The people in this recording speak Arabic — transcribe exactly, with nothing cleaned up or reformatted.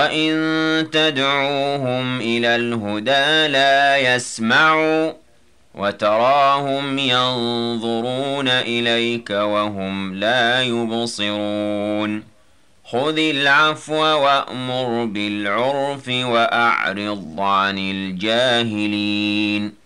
وَإِن تَدْعُوهُمْ إِلَى الْهُدَىٰ لَا يَسْمَعُوا وَتَرَاهُمْ يَنظُرُونَ إِلَيْكَ وَهُمْ لَا يُبْصِرُونَ خُذِ الْعَفْوَ وَأْمُرْ بِالْعُرْفِ وَأَعْرِضْ عَنِ الْجَاهِلِينَ